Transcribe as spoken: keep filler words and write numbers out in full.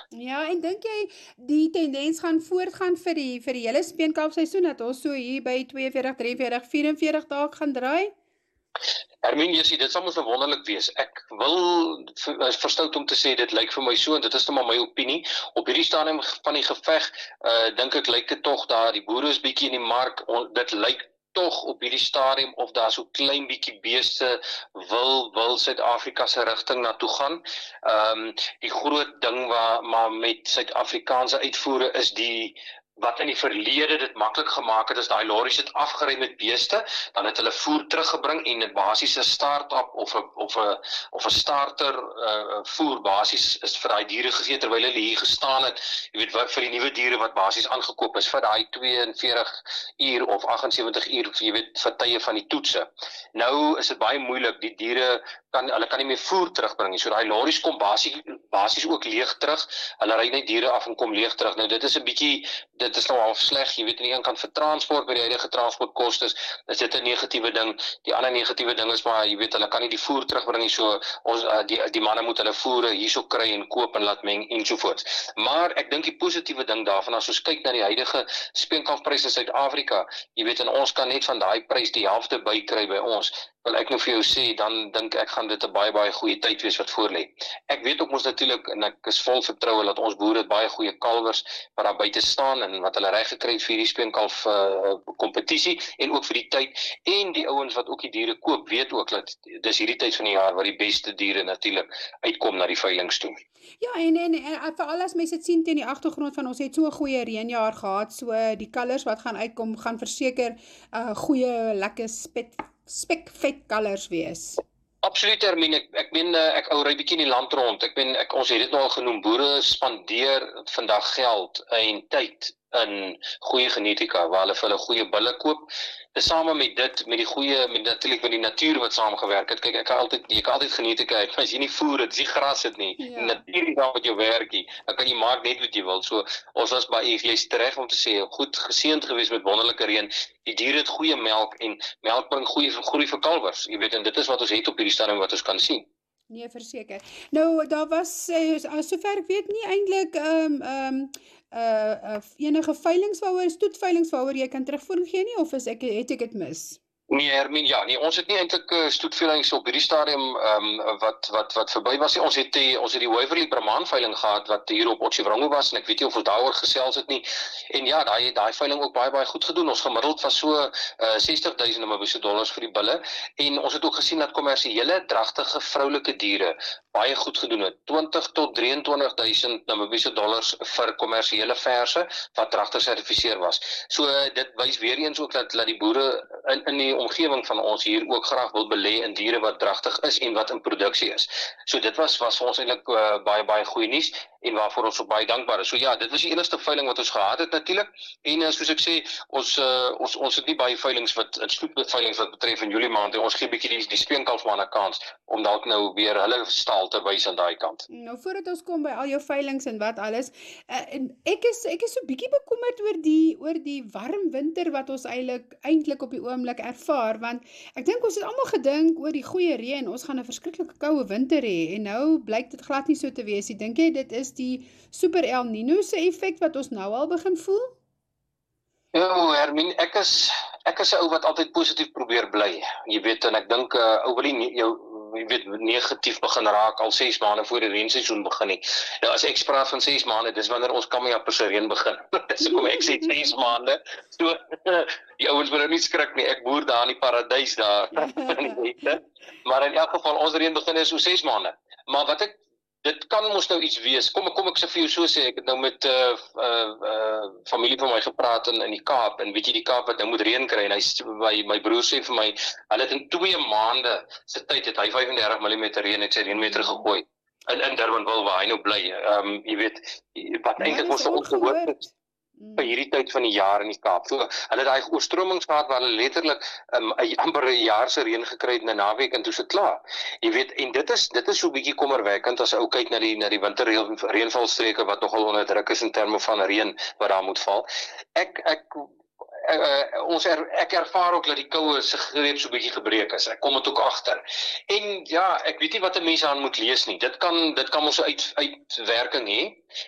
Ja, en dink jy die tendens gaan voortgaan vir die vir die hele speenkalfseisoen dat ons so hier by tweeënveertig, drieënveertig, vierenveertig dae gaan draai? Hermine, jy sê, dit sal mos nou wonderlik wees. Ek wil ver- is verstout om te sê, dit lyk vir my so, en dit is nou maar my opinie, op hierdie stadium van die geveg, uh, dink ek lyk dit tog daar, die boere is bietjie in die mark, on, dit lyk tog op hierdie stadium of daar so klein bietjie beeste wil wil Suid-Afrika se rigting na toe gaan. Ehm um, die groot ding waar maar met Suid-Afrikaanse uitvoere is die wat in die verlede dit maklik gemaak het, is daai lorries het afgery met beeste, dan het hulle voer teruggebring en 'n basiese start-up of 'n of 'n of 'n starter uh, voer basies is vir daai diere gegee terwyl hulle hier gestaan het. Jy weet wat vir die nuwe diere wat basies aangekoop is vir daai tweeënveertig uur of aggensewentig uur, jy weet vir tye van die toetse. Nou is dit baie moeilik, die diere kan hulle kan nie meer voer terugbring nie. So daai lorries kom basies basies ook leeg terug. Hulle ry net diere af en kom leeg terug. Nou dit is 'n bietjie dit is nou half sleg. Jy weet aan die een kant vir transport by die huidige transportkostes, is dit 'n negatiewe ding. Die ander negatiewe ding is maar jy weet hulle kan nie die voer terugbring nie. So ons uh, die die manne moet hulle voere hierso kry en koop en laat meng ensovoorts. Maar ek dink die positiewe ding daarvan as ons kyk na die huidige speenkalfpryse in Suid-Afrika, jy weet en ons kan net van daai prys die helfte bykry by ons. Wil ek nou vir jou sê, dan dink ek gaan dit 'n baie baie goeie tyd wees wat voor lê. Ek weet ook mos natuurlik en ek is vol vertroue dat ons boere baie goeie kalwers wat daar buite staan en wat hulle reg gekry het vir hierdie speenkalf uh, kompetisie en ook vir die tyd en die ouens wat ook die diere koop, weet ook dat dis hierdie tyd van die jaar waar die beste diere natuurlik uitkom na die veilinge toe. Ja, en en, en veral as mense dit sien teen die agtergrond van ons het so 'n goeie reënjaar gehad, so die kalvers wat gaan uitkom gaan verseker 'n uh, goeie lekker spek spekvet kalvers wees. Absoluut, Hermine. Ek, ek meen, uh, ek ou ry bietjie in die land rond. Ek meen, ek, ons het dit nou al genoem, boere spandeer vandag geld en tyd in goeie genetika, waar hulle vir hulle goeie bulle koop. Dis same met dit, met die goeie, met natuurlik met die natuur wat saamgewerk het. Kyk, ek kan altyd, jy kan altyd genetika uit, maar as jy nie voer het, as jy gras het nie, Ja. die natuur is daar met jou werkie, dan kan jy maak net wat jy wil. So, ons was baie, jy's reg om te sê, goed geseënd geweest met wonderlike reën. Die diere het goeie melk en melk bring goeie groei vir kalwers. Jy weet, en dit is wat ons het op hierdie stadium wat ons kan sien. Nee, verseker. Nou, daar was, uh, sover ek weet nie eintlik um, um, uh, uh, enige veilings waaroor, stoetveilings waaroor jy kan terugvoer gee nie, of is ek, het ek dit mis? Nee, Hermine, ja, nee, ons het nie eintlik uh, stoetveilings op hierdie stadium um, wat wat wat verby was nie. Ons het die ons het die Waverley Brahman veiling gehad wat hier op Otjiwrongo was en ek weet nie of ons daaroor gesels het nie. En ja, daai daai veiling ook baie baie goed gedoen. Ons gemiddeld was so uh, sestig duisend Namibiese dollars vir die bulle en ons het ook gesien dat kommersiële dragtige vroulike diere baie goed gedoen het. twintig tot drieëntwintig duisend Namibiese dollars vir kommersiële verse wat dragtig gesertifiseer was. So uh, dit wys weer eens ook dat dat die boere in in die omgewing van ons hier ook graag wil belê in diere wat dragtig is en wat in produksie is. So dit was was vir ons eintlik uh, baie baie goeie nuus en waarvoor ons ook baie dankbaar is. So ja, dit was die enigste veiling wat ons gehad het natuurlik. En uh, soos ek sê, ons uh, ons ons het nie baie veilings wat in stoetveilings wat betref in Julie maand en ons gee bietjie die die speenkalfmanne kans om dalk nou weer hulle staal te wys aan daai kant. Nou, voordat ons kom by al jou veilings en wat alles, uh, en ek is ek is so bietjie bekommerd oor die oor die warm winter wat ons eintlik eintlik op die oomblik ervaar, want ek dink ons het almal gedink oor die goeie reën, ons gaan 'n verskriklike koue winter hê en nou blyk dit glad nie so te wees nie. Dink jy dit is die super El Niño se effek wat ons nou al begin voel? Ja, Hermine, ek is ek is 'n ou wat altyd positief probeer bly. Jy weet en ek dink 'n uh, ou wil nie jou jy weet negatief begin raak al ses maande voor die reenseisoen begin nie. Nou as ek praat van ses maande, dis wanneer ons Kammejappers se reën begin. Dis hoekom ek sê ses maande. So die ouens moet nou nie skrik nie. Ek boer daar in die paradys daar in die hekte. Maar in elk geval ons reën begin is so ses maande. Maar wat ek dit kan mos nou iets wees. Kom kom ek sê vir jou so sê, ek het nou met uh, uh, uh, familie van my gepraat in in die Kaap en weet jy die Kaap wat nou moet reën kry en hy my my broer sê vir my, hulle het in twee maande se tyd het hy vyfendertig millimeter reën het sy reënmeter gegooi in in Durbanville waar hy nou bly. Ehm um, jy weet wat eintlik mos ongehoord het vir hierdie tyd van die jaar in die Kaap. So, hulle het daai oorstromings gehad waar hulle letterlik um, amper 'n jaar se reën gekry het in 'n naweek en toe se klaar. Jy weet, en dit is dit is so 'n bietjie kommerwekkend as ou kyk na die na die winterreënvalstreke wat nogal onder druk is in terme van reën wat daar moet val. Ek ek Uh, ons er, ek ervaar ook dat die koue se greep so 'n bietjie gebreek is. Ek kom dit ook agter. En ja, ek weet nie wat 'n mens aan moet lees nie. Dit kan dit kan ons 'n uit, uitwerking hê.